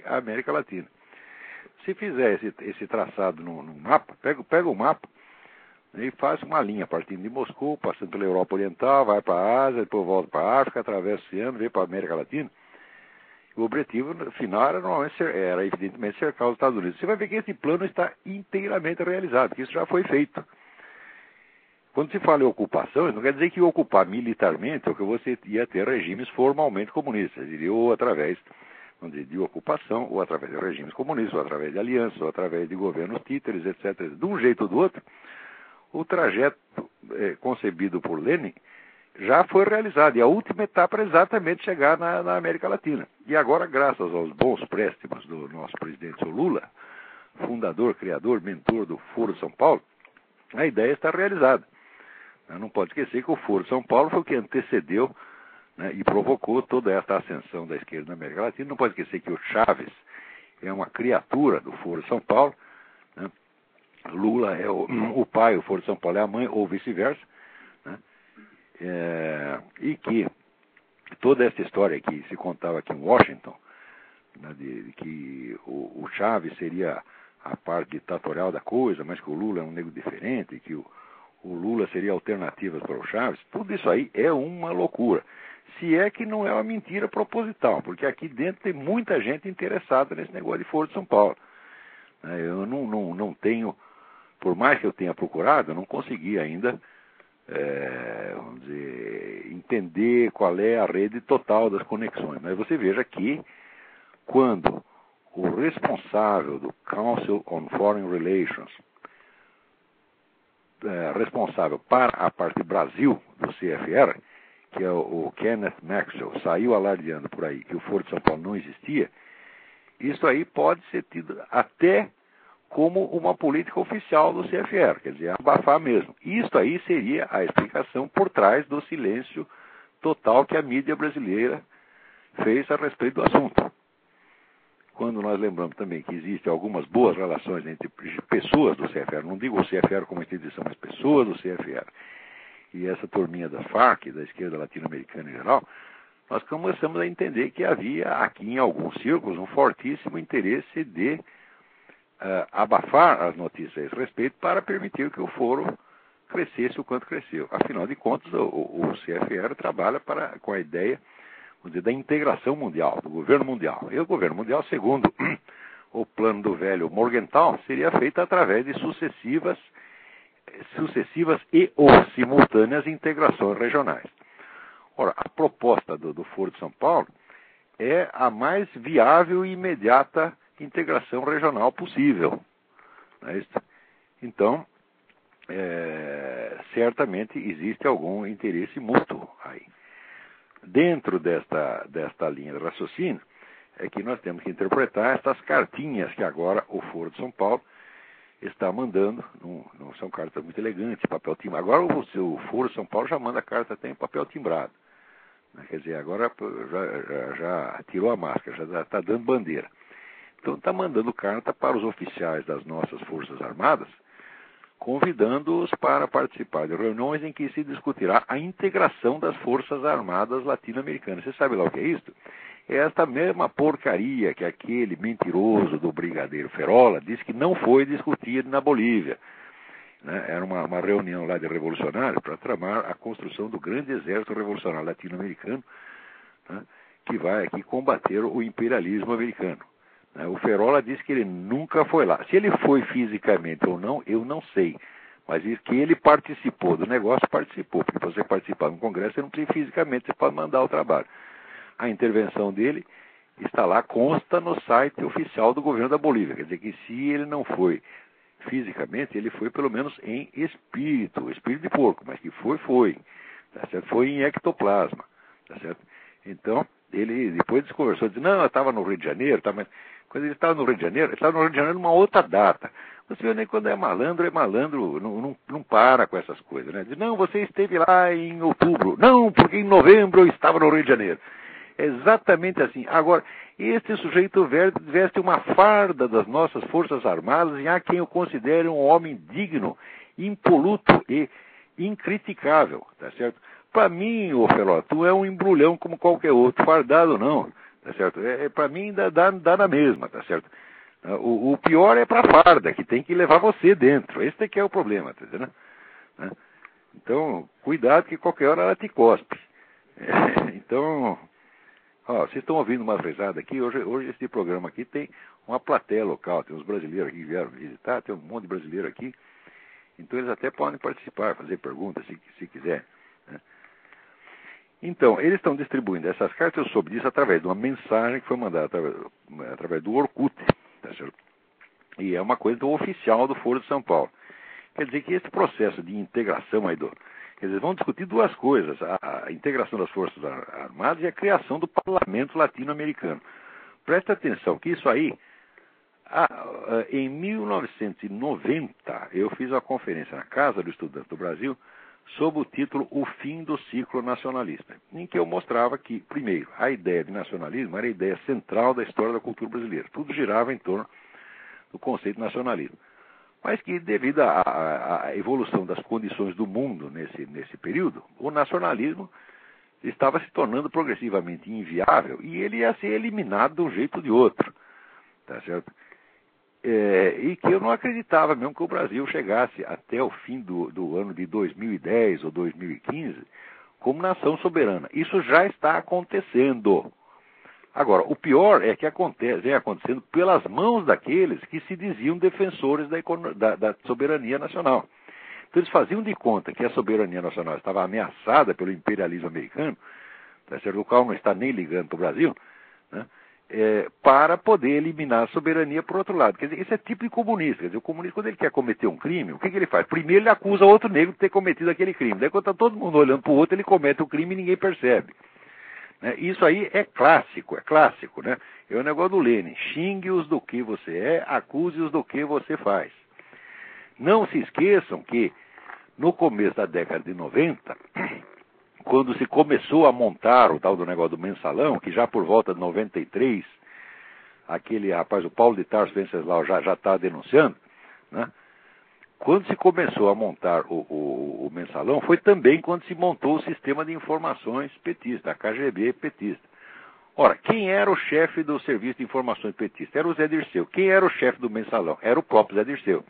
a América Latina. Se fizer esse traçado no mapa, pega o mapa e faz uma linha partindo de Moscou, passando pela Europa Oriental, vai para a Ásia, depois volta para a África, atravessa o oceano, vem para a América Latina. O objetivo final era evidentemente cercar os Estados Unidos. Você vai ver que esse plano está inteiramente realizado, que isso já foi feito. Quando se fala em ocupação, isso não quer dizer que ocupar militarmente ou que você ia ter regimes formalmente comunistas, ou através de ocupação, ou através de regimes comunistas, ou através de alianças, ou através de governos títeres, etc. De um jeito ou do outro, o trajeto concebido por Lenin já foi realizado. E a última etapa era exatamente chegar na América Latina. E agora, graças aos bons préstimos do nosso presidente Lula, fundador, criador, mentor do Foro de São Paulo, a ideia está realizada. Não pode esquecer que o Foro de São Paulo foi o que antecedeu, né, e provocou toda esta ascensão da esquerda na América Latina. Não pode esquecer que o Chávez é uma criatura do Foro de São Paulo, né? Lula é o pai, o Foro de São Paulo é a mãe, ou vice-versa, né? E que toda essa história que se contava aqui em Washington, né, de que o Chávez seria a parte ditatorial da coisa, mas que o Lula é um negro diferente, e que o Lula seria alternativas para o Chávez, tudo isso aí é uma loucura. Se é que não é uma mentira proposital, porque aqui dentro tem muita gente interessada nesse negócio de Foro de São Paulo. Eu não tenho, por mais que eu tenha procurado, eu não consegui ainda, vamos dizer, entender qual é a rede total das conexões. Mas você veja que quando o responsável do Council on Foreign Relations, responsável para a parte Brasil do CFR, que é o Kenneth Maxwell, saiu alardeando por aí que o Foro de São Paulo não existia, isso aí pode ser tido até como uma política oficial do CFR, quer dizer, abafar mesmo. Isso aí seria a explicação por trás do silêncio total que a mídia brasileira fez a respeito do assunto. Quando nós lembramos também que existem algumas boas relações entre pessoas do CFR, não digo o CFR como instituição, mas pessoas do CFR, e essa turminha da FARC, da esquerda latino-americana em geral, nós começamos a entender que havia aqui em alguns círculos um fortíssimo interesse de abafar as notícias a esse respeito para permitir que o foro crescesse o quanto cresceu. Afinal de contas, o CFR trabalha com a ideia, vamos dizer, da integração mundial, do governo mundial. E o governo mundial, segundo o plano do velho Morgenthau, seria feito através de sucessivas e ou simultâneas integrações regionais. Ora, a proposta do Foro de São Paulo é a mais viável e imediata integração regional possível. Não é isso? Então, certamente existe algum interesse mútuo aí. Dentro desta linha de raciocínio, é que nós temos que interpretar estas cartinhas que agora o Foro de São Paulo está mandando. Não são cartas muito elegantes, papel timbrado. Agora o Foro de São Paulo já manda carta até em papel timbrado. Quer dizer, agora já tirou a máscara, já está dando bandeira. Então está mandando carta para os oficiais das nossas Forças Armadas, convidando-os para participar de reuniões em que se discutirá a integração das Forças Armadas latino-americanas. Você sabe lá o que é isso? É esta mesma porcaria que aquele mentiroso do brigadeiro Ferola disse que não foi discutido na Bolívia. Era uma reunião lá de revolucionários para tramar a construção do grande exército revolucionário latino-americano, né, que vai aqui combater o imperialismo americano. O Ferola disse que ele nunca foi lá. Se ele foi fisicamente ou não, eu não sei. Mas que ele participou do negócio, participou. Porque para você participar no Congresso, você não precisa fisicamente, você pode mandar o trabalho. A intervenção dele está lá, consta no site oficial do governo da Bolívia. Quer dizer que se ele não foi fisicamente, ele foi pelo menos em espírito de porco, mas que foi. Tá certo? Foi em ectoplasma. Tá certo? Então, ele depois conversou, disse, não, eu estava no Rio de Janeiro, tá, mas quando ele estava no Rio de Janeiro, ele estava no Rio de Janeiro numa outra data. Você vê, nem quando é malandro, não para com essas coisas, né? Diz, não, você esteve lá em outubro. Não, porque em novembro eu estava no Rio de Janeiro. É exatamente assim. Agora, este sujeito veste uma farda das nossas Forças Armadas e há quem o considere um homem digno, impoluto e incriticável, tá certo? Para mim, ô Ferola, tu é um embrulhão como qualquer outro, fardado não. tá certo? Para mim dá na mesma, tá certo? O pior é para a farda, que tem que levar você dentro. Esse é que é o problema, tá entendendo? Então, cuidado que qualquer hora ela te cospe. Então, vocês estão ouvindo uma risada aqui. Hoje esse programa aqui tem uma plateia local, tem uns brasileiros aqui que vieram visitar, tem um monte de brasileiro aqui. Então eles até podem participar, fazer perguntas se quiser. Então, eles estão distribuindo essas cartas, eu soube disso através de uma mensagem que foi mandada através do Orkut, tá certo? E é uma coisa do oficial do Foro de São Paulo. Quer dizer que esse processo de integração aí quer dizer, vão discutir duas coisas, a integração das Forças Armadas e a criação do Parlamento Latino-Americano. Presta atenção que isso aí, em 1990, eu fiz uma conferência na Casa do Estudante do Brasil sob o título O Fim do Ciclo Nacionalista, em que eu mostrava que, primeiro, a ideia de nacionalismo era a ideia central da história da cultura brasileira. Tudo girava em torno do conceito de nacionalismo. Mas que, devido à evolução das condições do mundo nesse período, o nacionalismo estava se tornando progressivamente inviável e ele ia ser eliminado de um jeito ou de outro. Tá certo? E que eu não acreditava mesmo que o Brasil chegasse até o fim do ano de 2010 ou 2015 como nação soberana. Isso já está acontecendo. Agora, o pior é que vem acontecendo pelas mãos daqueles que se diziam defensores da soberania nacional. Então eles faziam de conta que a soberania nacional estava ameaçada pelo imperialismo americano, tá certo? O qual não está nem ligando para o Brasil, né? Para poder eliminar a soberania por outro lado. Quer dizer, isso é tipo de comunista. Quer dizer, o comunista, quando ele quer cometer um crime, o que ele faz? Primeiro ele acusa outro negro de ter cometido aquele crime. Daí quando está todo mundo olhando para o outro, ele comete o crime e ninguém percebe. Isso aí é clássico, né? É o negócio do Lenin. Xingue-os do que você é, acuse-os do que você faz. Não se esqueçam que, no começo da década de 90, quando se começou a montar o tal do negócio do mensalão, que já por volta de 93, aquele rapaz, o Paulo de Tarso Venceslau, já está denunciando, né? Quando se começou a montar o mensalão, foi também quando se montou o sistema de informações petista, a KGB petista. Ora, quem era o chefe do Serviço de Informações petista? Era o Zé Dirceu. Quem era o chefe do mensalão? Era o próprio Zé Dirceu.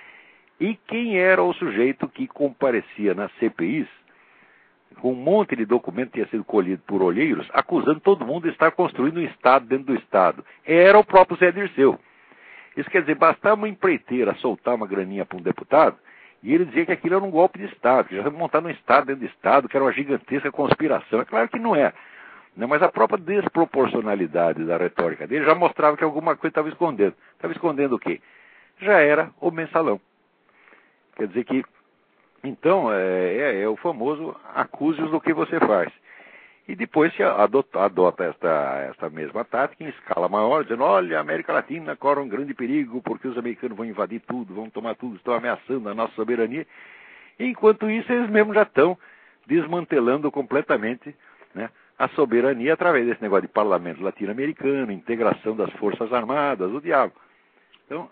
E quem era o sujeito que comparecia nas CPIs, com um monte de documento que tinha sido colhido por olheiros, acusando todo mundo de estar construindo um Estado dentro do Estado? Era o próprio Zé Dirceu. Isso quer dizer, bastava uma empreiteira soltar uma graninha para um deputado, e ele dizia que aquilo era um golpe de Estado, que já estava montando um Estado dentro do Estado, que era uma gigantesca conspiração. É claro que não é, né? Mas a própria desproporcionalidade da retórica dele já mostrava que alguma coisa estava escondendo. Estava escondendo o quê? Já era o mensalão. Quer dizer que, então, é o famoso acuse-os do que você faz. E depois se adota esta mesma tática em escala maior, dizendo, olha, a América Latina corre um grande perigo porque os americanos vão invadir tudo, vão tomar tudo, estão ameaçando a nossa soberania. E, enquanto isso, eles mesmos já estão desmantelando completamente, né, a soberania através desse negócio de parlamento latino-americano, integração das Forças Armadas, o diabo. Então,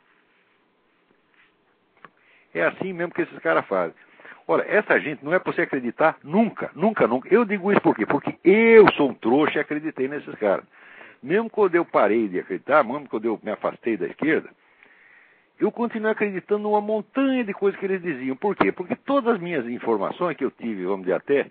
é assim mesmo que esses caras fazem. Olha, essa gente não é para você acreditar nunca. Eu digo isso por quê? Porque eu sou um trouxa e acreditei nesses caras. Mesmo quando eu parei de acreditar, mesmo quando eu me afastei da esquerda, eu continuei acreditando numa montanha de coisas que eles diziam. Por quê? Porque todas as minhas informações que eu tive, vamos dizer, até,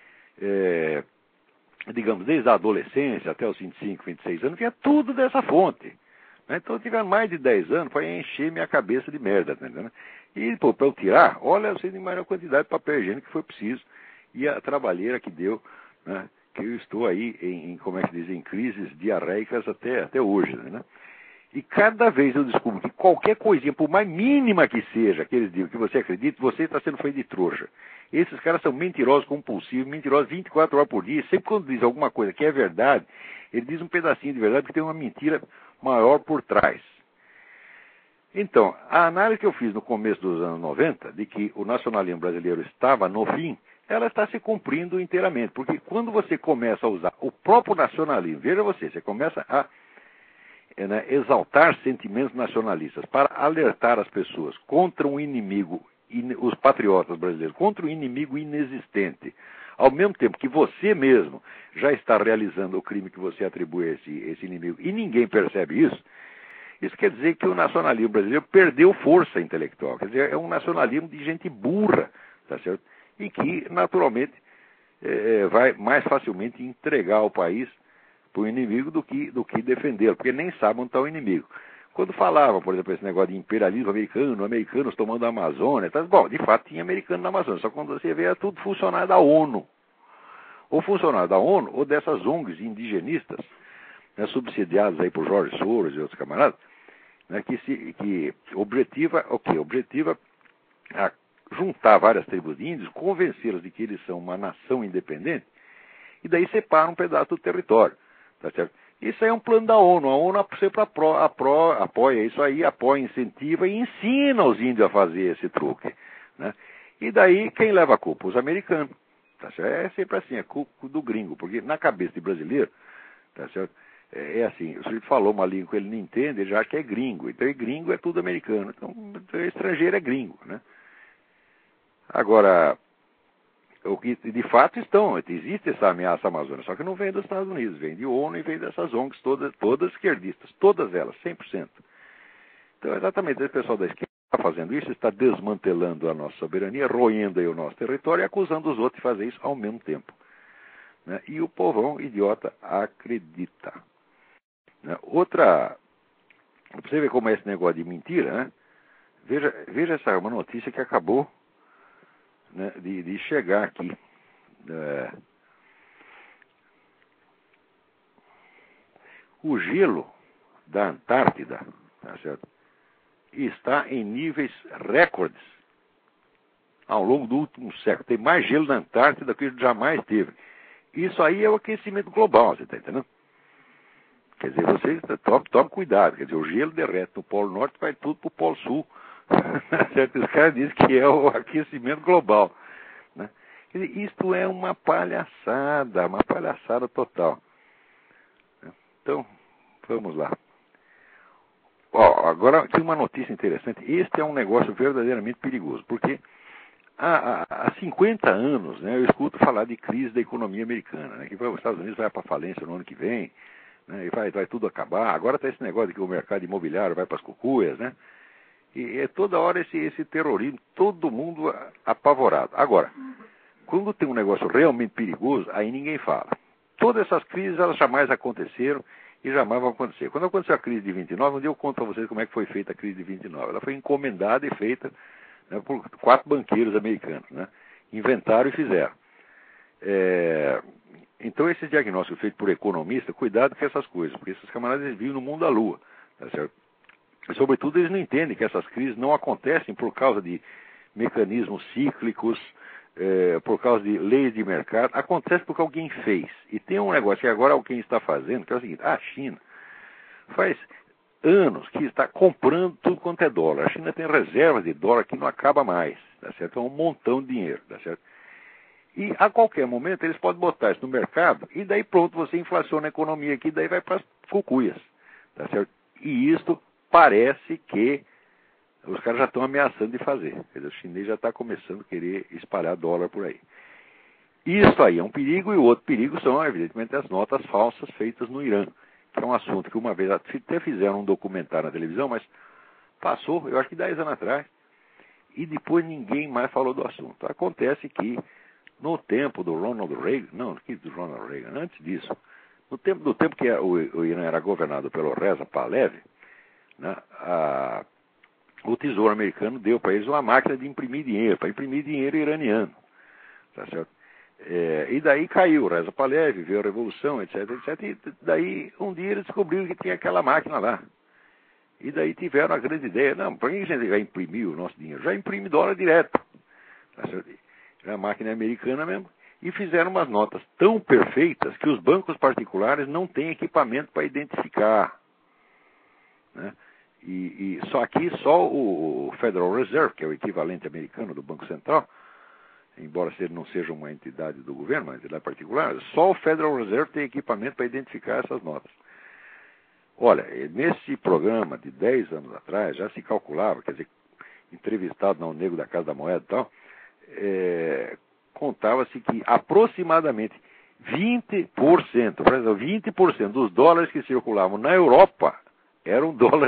digamos, desde a adolescência até os 25, 26 anos, vinha tudo dessa fonte. Então eu tive mais de 10 anos para encher minha cabeça de merda, tá entendendo? E, para eu tirar, olha, eu sei de maior quantidade de papel higiênico que foi preciso e a trabalheira que deu, né, que eu estou aí como é que dizem, em crises diarreicas até hoje, né? E cada vez eu descubro que qualquer coisinha, por mais mínima que seja, que eles digam, que você acredite, você está sendo feito de trouxa. Esses caras são mentirosos compulsivos, mentirosos 24 horas por dia. Sempre quando diz alguma coisa que é verdade, ele diz um pedacinho de verdade que tem uma mentira maior por trás. Então, a análise que eu fiz no começo dos anos 90, de que o nacionalismo brasileiro estava no fim, ela está se cumprindo inteiramente. Porque quando você começa a usar o próprio nacionalismo, veja você começa a exaltar sentimentos nacionalistas para alertar as pessoas contra um inimigo, os patriotas brasileiros, contra um inimigo inexistente, ao mesmo tempo que você mesmo já está realizando o crime que você atribui a esse inimigo, e ninguém percebe isso, isso quer dizer que o nacionalismo brasileiro perdeu força intelectual. Quer dizer, é um nacionalismo de gente burra, tá certo? E que, naturalmente, vai mais facilmente entregar o país para o inimigo do que defendê-lo, porque nem sabe onde está o inimigo. Quando falavam, por exemplo, esse negócio de imperialismo americano, americanos tomando a Amazônia, tá, bom, de fato tinha americano na Amazônia, só que quando você vê, é tudo funcionário da ONU. Ou funcionário da ONU, ou dessas ONGs indigenistas, né, subsidiadas aí por Jorge Soros e outros camaradas, né, que objetiva o quê? Objetiva a juntar várias tribos de índios, convencê-los de que eles são uma nação independente, e daí separa um pedaço do território. Tá certo? Isso aí é um plano da ONU. A ONU sempre apoia isso aí, apoia, incentiva e ensina os índios a fazer esse truque. Né? E daí quem leva a culpa? Os americanos. Tá certo? É sempre assim, é culpa do gringo, porque na cabeça de brasileiro, tá certo? É assim, se ele falou uma língua que ele não entende, ele já acha que é gringo. Então, gringo é tudo americano. Então, estrangeiro é gringo, né? Agora, o que de fato existe essa ameaça amazônica, só que não vem dos Estados Unidos, vem de ONU e vem dessas ONGs todas esquerdistas, todas elas, 100%. Então, exatamente, esse pessoal da esquerda está fazendo isso, está desmantelando a nossa soberania, roendo aí o nosso território e acusando os outros de fazer isso ao mesmo tempo. Né? E o povão idiota acredita. Né? Outra, pra você ver como é esse negócio de mentira, né? Veja essa uma notícia que acabou, né, de chegar aqui. O gelo da Antártida, tá certo, está em níveis recordes ao longo do último século. Tem mais gelo na Antártida do que jamais teve. Isso aí é o aquecimento global, você está entendendo? Quer dizer, você tome cuidado. Quer dizer, o gelo derrete no Polo Norte, vai tudo para o Polo Sul. Certo? Os caras dizem que é o aquecimento global. Né? Quer dizer, isto é uma palhaçada total. Então, vamos lá. Ó, agora, aqui uma notícia interessante. Este é um negócio verdadeiramente perigoso, porque há 50 anos, né, eu escuto falar de crise da economia americana, né, que os Estados Unidos vai para a falência no ano que vem, né, e vai tudo acabar. Agora está esse negócio de que o mercado imobiliário vai para as cucuias, né? E é toda hora esse terrorismo, todo mundo apavorado. Agora, quando tem um negócio realmente perigoso, aí ninguém fala. Todas essas crises, elas jamais aconteceram e jamais vão acontecer. Quando aconteceu a crise de 29, um dia eu conto para vocês como é que foi feita a crise de 29. Ela foi encomendada e feita, né, por 4 banqueiros americanos, né? Inventaram e fizeram. Então, esse diagnóstico feito por economista, cuidado com essas coisas, porque esses camaradas vivem no mundo da lua, tá certo? E, sobretudo, eles não entendem que essas crises não acontecem por causa de mecanismos cíclicos, por causa de leis de mercado. Acontece porque alguém fez. E tem um negócio que agora alguém está fazendo, que é o seguinte: a China faz anos que está comprando tudo quanto é dólar. A China tem reservas de dólar que não acaba mais, tá certo? É um montão de dinheiro, tá certo? E a qualquer momento eles podem botar isso no mercado e daí pronto, você inflaciona a economia aqui, daí vai para as cucuias, tá certo? E isto parece que os caras já estão ameaçando de fazer. Quer dizer, o chinês já está começando a querer espalhar dólar por aí. Isso aí é um perigo, e o outro perigo são, evidentemente, as notas falsas feitas no Irã, que é um assunto que uma vez até fizeram um documentário na televisão, mas passou, eu acho que 10 anos atrás, e depois ninguém mais falou do assunto. Acontece que no tempo do Ronald Reagan, não, que do Ronald Reagan, antes disso, no tempo que o Irã era governado pelo Reza Pahlavi, né, o Tesouro americano deu para eles uma máquina de imprimir dinheiro, para imprimir dinheiro iraniano, tá certo? E daí caiu o Reza Pahlavi, veio a Revolução, etc, etc, e daí um dia eles descobriram que tinha aquela máquina lá. E daí tiveram a grande ideia: não, para que a gente vai imprimir o nosso dinheiro? Já imprime dólar direto, tá certo? A máquina é americana mesmo. E fizeram umas notas tão perfeitas que os bancos particulares não têm equipamento para identificar, né? E só o Federal Reserve, que é o equivalente americano do Banco Central, embora não seja uma entidade do governo, uma entidade particular, só o Federal Reserve tem equipamento para identificar essas notas. Olha, nesse programa de 10 anos atrás, já se calculava, quer dizer, entrevistado no Nego da Casa da Moeda e tal, contava-se que aproximadamente 20%, 20% dos dólares que circulavam na Europa eram dólares